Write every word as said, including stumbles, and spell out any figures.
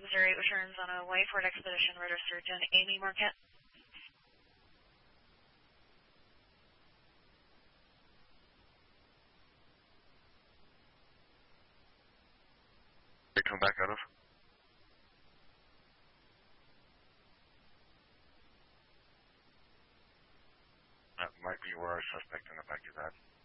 Missouri returns on a white Ford Expedition registered to an Amy Marquette. They come back out of? That might be where our suspect in the back is at.